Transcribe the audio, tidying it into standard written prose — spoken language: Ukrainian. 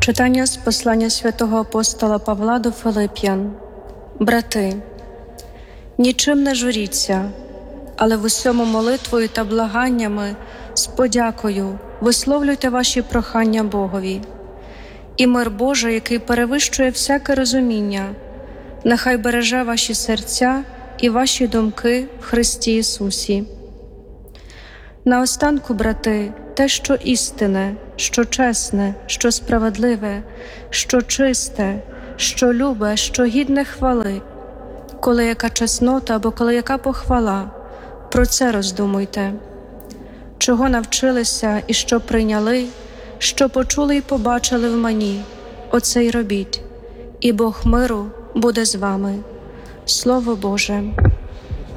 Читання з послання святого апостола Павла до Филип'ян. Брати, нічим не журіться, але в усьому молитвою та благаннями з подякою висловлюйте ваші прохання Богові. І мир Божий, який перевищує всяке розуміння, нехай береже ваші серця і ваші думки в Христі Ісусі. Наостанку, брати, те, що істинне, що чесне, що справедливе, що чисте, що любе, що гідне хвали, коли яка чеснота або коли яка похвала, про це роздумуйте. Чого навчилися і що прийняли, що почули і побачили в мені, оце й робіть, і Бог миру буде з вами. Слово Боже.